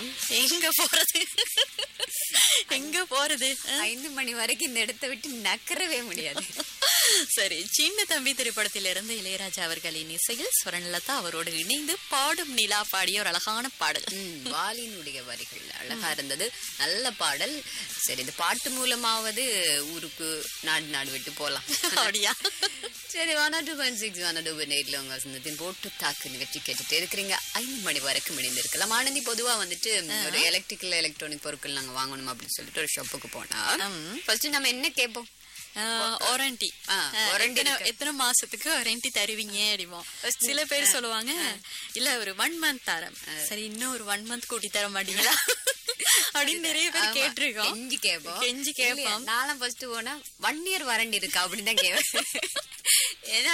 நேரம். எங்க போறது எங்க போறது 5 மணி வரைக்கும் இந்த இடத்தை விட்டு நக்கறவே முடியாது. சரி, சின்ன தம்பி திரைப்படத்திலிருந்து இளையராஜா அவர்களின் இசையில் ஸ்வரன்லதா அவரோடு இணைந்து பாடும் நிலா பாடிய ஒரு அழகான பாடல். வாலினுடைய வரிகள் அழகா இருந்தது, நல்ல பாடல். சரி, இந்த பாட்டு மூலமாவது ஊருக்கு நாடு விட்டு போலாம். அப்படியா? சரி, 102.6 102.8 உங்க வசந்தத்தின் போட்டு தாக்கு நிகழ்ச்சி கேட்டுட்டு இருக்கிறீங்க. 5 மணி வரைக்கும் இணைந்திருக்கலாம். ஆனந்தி, பொதுவா வந்துட்டு ஒரு எலக்ட்ரிக் பொருட்கள் நாங்க வாங்கணும் அப்படின்னு சொல்லிட்டு ஒரு ஷாப்புக்கு போனா ஃபர்ஸ்ட் நம்ம என்ன கேட்போம்? வாரண்டி. எத்தனை மாசத்துக்கு வாரண்டி தருவீங்க அப்படிவோம். சில பேர் சொல்லுவாங்க இல்ல ஒரு 1 மந்த் தரம். சரி, இன்னும் ஒரு 1 மந்த் கூட்டி தர மாட்டீங்களா அப்படின்னு நிறைய பேர் கேட்டிருக்கோம். கெஞ்சி கேட்போம். நானும் ஃபர்ஸ்ட் போனா 1 இயர் வாரண்டி இருக்கா அப்படின்னு தான் கேட்பேன். ஏன்னா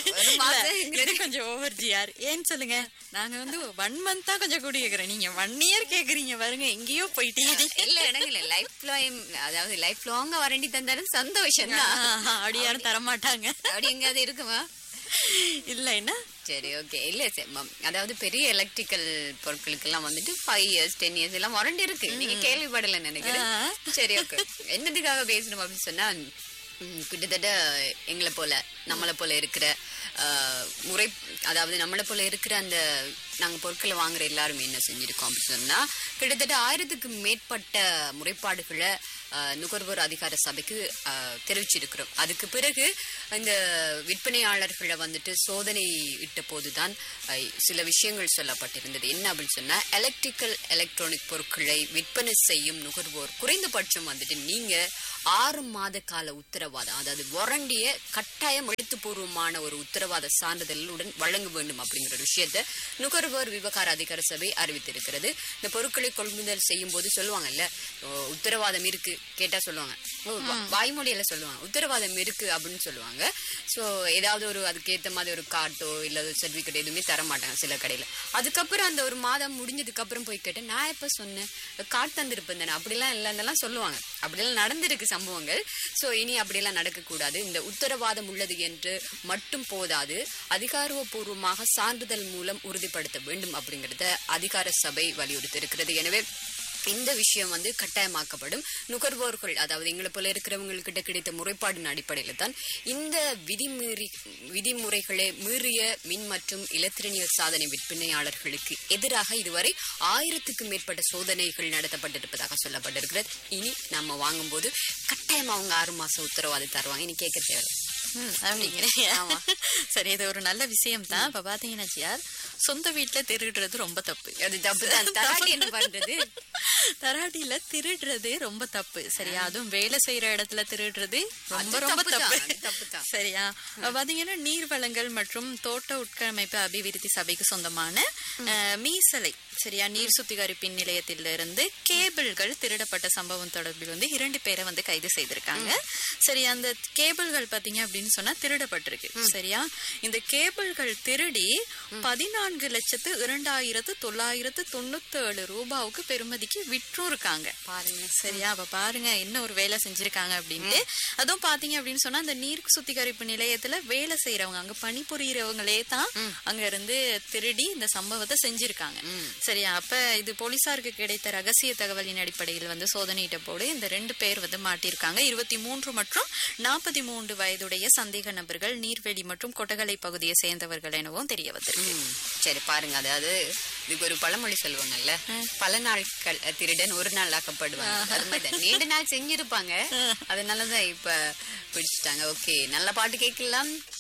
கொஞ்சம் ஓவர் ஜிஆர். ஏன்னு சொல்லுங்க, நாங்க வந்து 1 மந்த் தான் கொஞ்சம் கூடி கேக்குறோம், நீங்க 1 இயர் கேக்குறீங்க பாருங்க, எங்கேயோ போயிட்டீங்க. இல்ல இடங்கள்ல அதாவது லைஃப் லாங்கா வாரண்டி தந்தாலும் சந்தோஷம் தான். அப்படி யாரும் தரமாட்டாங்க. அப்படி எங்காவது இருக்குமா? இல்ல என்ன? சரி, ஓகே. இல்ல அதாவது பெரிய எலக்ட்ரிக்கல் பொருட்களுக்கு எல்லாம் வந்துட்டு 5 இயர்ஸ் 10 இயர்ஸ் எல்லாம் வாரண்டி இருக்கு. நீங்க கேள்விப்படல நினைக்கிறேன். சரி, ஓகே. என்னதுக்காக பேசணும் அப்படின்னு சொன்னா, கிட்டத்தட்ட எங்களை போல நம்மளை போல இருக்கிற முறை, அதாவது நம்மளை போல இருக்கிற அந்த நாங்க பொருட்களை வாங்குற எல்லாருமே என்ன செஞ்சிருக்கோம் அப்படின்னு சொன்னா, கிட்டத்தட்ட 1000க்கு மேற்பட்ட முறைப்பாடுகளை நுகர்வோர் அதிகார சபைக்கு தெரிவிச்சிருக்கிறோம். அதுக்கு பிறகு இந்த விற்பனையாளர்களை வந்துட்டு சோதனை இட்ட போதுதான் சில விஷயங்கள் சொல்லப்பட்டிருந்தது. என்ன அப்படின்னு சொன்னா, எலக்ட்ரானிக் பொருட்களை விற்பனை செய்யும் நுகர்வோர் குறைந்தபட்சம் வந்துட்டு நீங்க 6 மாத கால உத்தரவாதம், அதாவது வாரண்டிய கட்டாயம் எழுத்துப்பூர்வமான ஒரு உத்தரவாத சான்றிதழுடன் வழங்க வேண்டும் அப்படிங்கிற விஷயத்த நுகர்வோர் விவகார அதிகார சபை அறிவித்திருக்கிறது. இந்த பொருட்களை கொள்முதல் செய்யும் போது சொல்லுவாங்கல்ல, உத்தரவாதம் இருக்கு கேட்டா சொல்லுவாங்க, வாய்மொழியில சொல்லுவாங்க உத்தரவாதம் இருக்கு அப்படின்னு சொல்லுவாங்க. ஸோ ஏதாவது ஒரு அதுக்கேற்ற மாதிரி ஒரு கார்டோ இல்ல சர்டிபிகேட் எதுவுமே தர மாட்டாங்க சில கடையில. அதுக்கப்புறம் அந்த ஒரு மாதம் முடிஞ்சதுக்கு அப்புறம் போய் கேட்டேன், நான் எப்ப சொன்னேன் கார்டு தந்திருப்பேன் தானே, அப்படிலாம் இல்லைன்னெல்லாம் சொல்லுவாங்க. அப்படிலாம் நடந்திருக்கு சம்பவங்கள். ஸோ இனி அப்படியெல்லாம் நடக்கக்கூடாது. இந்த உத்தரவாதம் உள்ளது என்று மட்டும் போதாது, அதிகாரப்பூர்வமாக சான்றிதழ் மூலம் உறுதிப்படுத்த வேண்டும் அப்படிங்கறத அதிகார சபை வலியுறுத்தி இருக்கிறது. எனவே இந்த விஷயம் வந்து கட்டாயமாக்கப்படும். நுகர்வோர்கள், அதாவது எங்களை போல இருக்கிறவங்ககிட்ட கிடைத்த முறைப்பாடின் அடிப்படையில தான் இந்த விதிமுறைகளை மீறிய மின் மற்றும் இலத்திரனியல் சாதனை விற்பனையாளர்களுக்கு எதிராக இதுவரை 1000க்கு மேற்பட்ட சோதனைகள் நடத்தப்பட்டிருப்பதாக சொல்லப்பட்டிருக்கிறது. இனி நம்ம வாங்கும் போது கட்டாயம் அவங்க 6 மாசம் உத்தரவாதம் தருவாங்க. இனி கேட்க தேவை. சரி, இது ஒரு நல்ல விஷயம் தான். இப்ப பாத்தீங்கன்னா ஜியார், சொந்த வீட்டுல திருடுறது ரொம்ப தப்பு. அது தப்பு தான். தராட்டி என்ன பண்றது? தராட்டியில திருடுறது ரொம்ப தப்பு. சரியா? அதுவும் வேலை செய்யற இடத்துல திருடுறது ரொம்ப ரொம்ப தப்பு. சரியா? பாத்தீங்கன்னா, நீர் வளங்கள் மற்றும் தோட்ட உட்கட்டமைப்பு அபிவிருத்தி சபைக்கு சொந்தமான மீசலை, சரியா, நீர் சுத்திகரிப்பின் நிலையத்திலிருந்து கேபிள்கள் திருடப்பட்ட சம்பவம் தொடர்பில் வந்து 2 பேரை வந்து கைது செய்திருக்காங்க. சரியா? அந்த கேபிள்கள் பாத்தீங்க அப்படின்னு சொன்னா திருடப்பட்டிருக்கு. சரியா? இந்த கேபிள்கள் திருடி 14,02,997 ரூபாவுக்கு பெறுமதிக்கு விற்றும் இருக்காங்க பாருங்க. சரியா? அப்ப பாருங்க என்ன ஒரு வேலை செஞ்சிருக்காங்க அப்படின்ட்டு. அதுவும் பாத்தீங்க அப்படின்னு சொன்னா, அந்த நீர் சுத்திகரிப்பு நிலையத்துல வேலை செய்யறவங்க, அங்க பணிபுரியறவங்களே தான் அங்க இருந்து திருடி இந்த சம்பவத்தை செஞ்சிருக்காங்க. சரியா? அப்ப இது போலீசாருக்கு கிடைத்த ரகசிய தகவலின் அடிப்படையில் வந்து சோதனையிட்ட போது இந்த 2 பேர் வந்து மாட்டிருக்காங்க. 23 மற்றும் 43 வயதுடைய சந்தேக நபர்கள் நீர்வெளி மற்றும் கொட்டகலை பகுதியை சேர்ந்தவர்கள் எனவும் தெரிய வந்திருக்கு. சரி, பாருங்க, அதாவது இதுக்கு ஒரு பழமொழி சொல்லுவாங்கல்ல, பல நாட்கள் திருடன் ஒரு நாள் ஆக்கப்படுவாங்க. அது மாதிரி நீண்ட நாள் செஞ்சிருப்பாங்க, அதனாலதான் இப்ப பிடிச்சிட்டாங்க. ஓகே, நல்ல பாட்டு கேட்கலாம்.